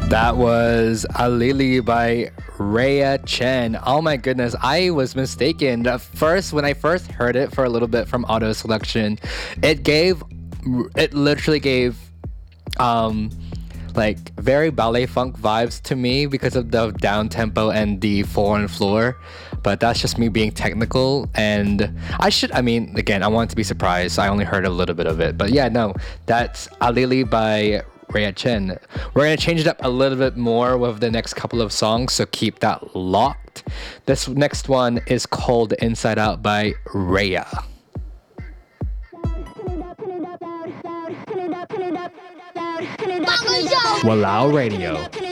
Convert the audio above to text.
That was Alili by Rhea Chen. Oh my goodness, I was mistaken. At first, when I first heard it for a little bit from Auto Selection, it literally gave um like very ballet funk vibes to me because of the down tempo and the 4 on floor. But that's just me being technical, and I mean, again, I want to be surprised. I only heard a little bit of it, but yeah, no, that's Alili by Rhea Chen. We're gonna change it up a little bit more with the next couple of songs, so keep that locked. This next one is called Inside Out by Rhea. Walao Radio.